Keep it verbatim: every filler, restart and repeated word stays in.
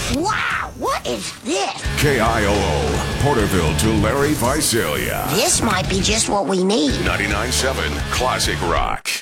Wow, what is this? K I O O, Porterville to Larry Visalia. This might be just what we need. ninety-nine point seven Classic Rock.